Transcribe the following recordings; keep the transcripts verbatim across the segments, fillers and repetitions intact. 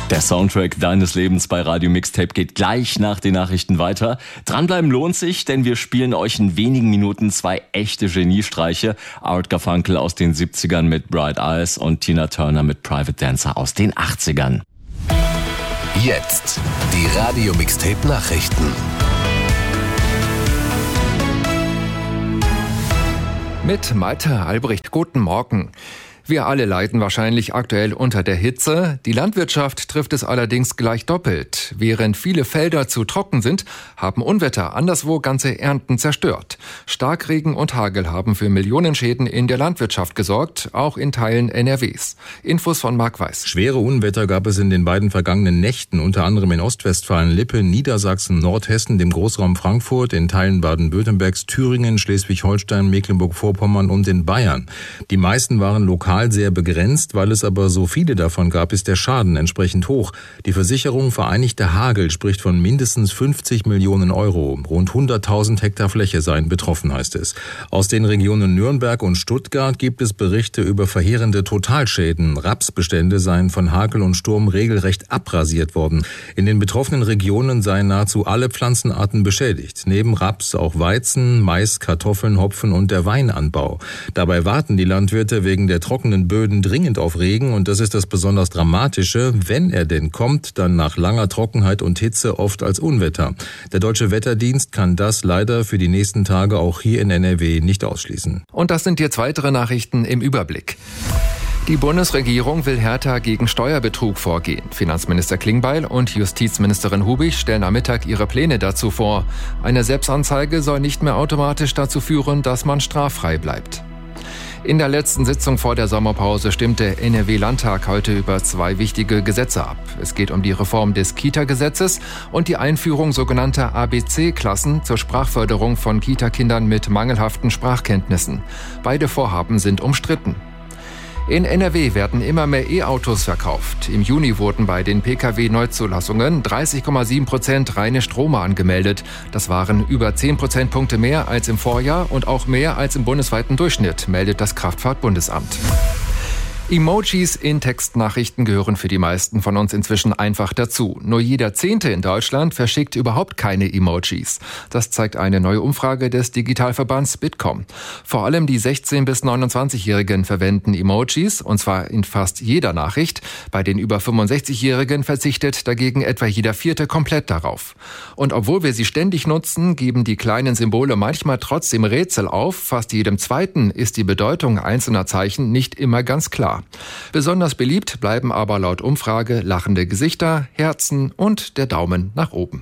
Der Soundtrack deines Lebens bei Radio Mixtape geht gleich nach den Nachrichten weiter. Dranbleiben lohnt sich, denn wir spielen euch in wenigen Minuten zwei echte Geniestreiche. Art Garfunkel aus den siebzigern mit Bright Eyes und Tina Turner mit Private Dancer aus den achtzigern. Jetzt die Radio Mixtape Nachrichten. Mit Malte Albrecht, guten Morgen. Wir alle leiden wahrscheinlich aktuell unter der Hitze. Die Landwirtschaft trifft es allerdings gleich doppelt. Während viele Felder zu trocken sind, haben Unwetter anderswo ganze Ernten zerstört. Starkregen und Hagel haben für Millionenschäden in der Landwirtschaft gesorgt, auch in Teilen N R Ws. Infos von Marc Weiß. Schwere Unwetter gab es in den beiden vergangenen Nächten, unter anderem in Ostwestfalen-Lippe, Niedersachsen, Nordhessen, dem Großraum Frankfurt, in Teilen Baden-Württembergs, Thüringen, Schleswig-Holstein, Mecklenburg-Vorpommern und in Bayern. Die meisten waren lokal sehr begrenzt, weil es aber so viele davon gab, ist der Schaden entsprechend hoch. Die Versicherung Vereinigter Hagel spricht von mindestens fünfzig Millionen Euro. Rund hunderttausend Hektar Fläche seien betroffen, heißt es. Aus den Regionen Nürnberg und Stuttgart gibt es Berichte über verheerende Totalschäden. Rapsbestände seien von Hagel und Sturm regelrecht abrasiert worden. In den betroffenen Regionen seien nahezu alle Pflanzenarten beschädigt. Neben Raps auch Weizen, Mais, Kartoffeln, Hopfen und der Weinanbau. Dabei warten die Landwirte wegen der trockenen Böden dringend auf Regen, und das ist das besonders Dramatische. Wenn er denn kommt, dann nach langer Trockenheit und Hitze oft als Unwetter. Der Deutsche Wetterdienst kann das leider für die nächsten Tage auch hier in N R W nicht ausschließen. Und das sind jetzt weitere Nachrichten im Überblick. Die Bundesregierung will härter gegen Steuerbetrug vorgehen. Finanzminister Klingbeil und Justizministerin Hubig stellen am Mittag ihre Pläne dazu vor. Eine Selbstanzeige soll nicht mehr automatisch dazu führen, dass man straffrei bleibt. In der letzten Sitzung vor der Sommerpause stimmt der N R W-Landtag heute über zwei wichtige Gesetze ab. Es geht um die Reform des Kita-Gesetzes und die Einführung sogenannter A B C-Klassen zur Sprachförderung von Kita-Kindern mit mangelhaften Sprachkenntnissen. Beide Vorhaben sind umstritten. In N R W werden immer mehr E-Autos verkauft. Im Juni wurden bei den P K W-Neuzulassungen dreißig Komma sieben Prozent reine Stromer angemeldet. Das waren über zehn Prozentpunkte mehr als im Vorjahr und auch mehr als im bundesweiten Durchschnitt, meldet das Kraftfahrtbundesamt. Emojis in Textnachrichten gehören für die meisten von uns inzwischen einfach dazu. Nur jeder Zehnte in Deutschland verschickt überhaupt keine Emojis. Das zeigt eine neue Umfrage des Digitalverbands Bitkom. Vor allem die sechzehn- bis neunundzwanzigjährigen verwenden Emojis, und zwar in fast jeder Nachricht. Bei den über fünfundsechzigjährigen verzichtet dagegen etwa jeder Vierte komplett darauf. Und obwohl wir sie ständig nutzen, geben die kleinen Symbole manchmal trotzdem Rätsel auf. Fast jedem Zweiten ist die Bedeutung einzelner Zeichen nicht immer ganz klar. Besonders beliebt bleiben aber laut Umfrage lachende Gesichter, Herzen und der Daumen nach oben.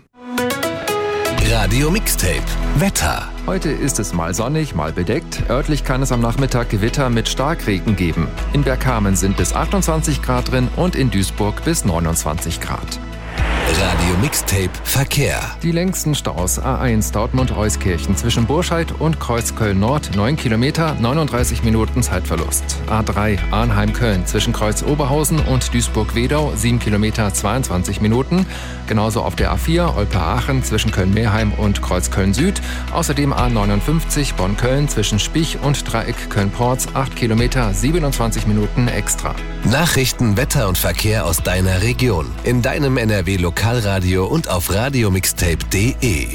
Radio Mixtape Wetter. Heute ist es mal sonnig, mal bedeckt. Örtlich kann es am Nachmittag Gewitter mit Starkregen geben. In Bergkamen sind bis achtundzwanzig Grad drin und in Duisburg bis neunundzwanzig Grad. Radio Mixtape Verkehr. Die längsten Staus: A eins Dortmund-Euskirchen zwischen Burscheid und Kreuzköln Nord, neun Kilometer, neununddreißig Minuten Zeitverlust. A drei Arnheim-Köln zwischen Kreuz Oberhausen und Duisburg-Wedau, sieben Kilometer, zweiundzwanzig Minuten. Genauso auf der A vier Olpe-Aachen zwischen Köln-Meerheim und Kreuzköln Süd. Außerdem A neunundfünfzig Bonn-Köln zwischen Spich und Dreieck Köln-Porz, acht Kilometer, siebenundzwanzig Minuten extra. Nachrichten, Wetter und Verkehr aus deiner Region. In deinem N R W Lokalradio und auf radiomixtape punkt de.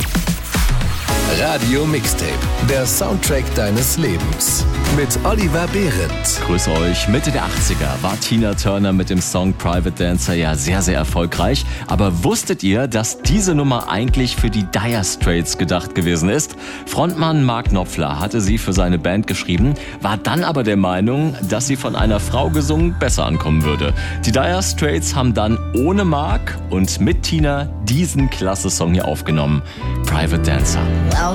Radio Mixtape, der Soundtrack deines Lebens. Mit Oliver Behrendt. Grüß euch. Mitte der achtziger war Tina Turner mit dem Song Private Dancer ja sehr, sehr erfolgreich. Aber wusstet ihr, dass diese Nummer eigentlich für die Dire Straits gedacht gewesen ist? Frontmann Mark Knopfler hatte sie für seine Band geschrieben, war dann aber der Meinung, dass sie von einer Frau gesungen besser ankommen würde. Die Dire Straits haben dann ohne Mark und mit Tina diesen klasse Song hier aufgenommen. Private Dancer. Well,